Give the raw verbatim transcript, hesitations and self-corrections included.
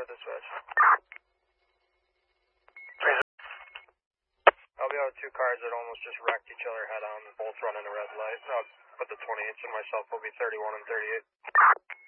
zero dispatch. I'll be out with two cars that almost just wrecked each other head on, both running a red light. I'll put the twenty-eights and myself will be thirty-one and thirty-eight.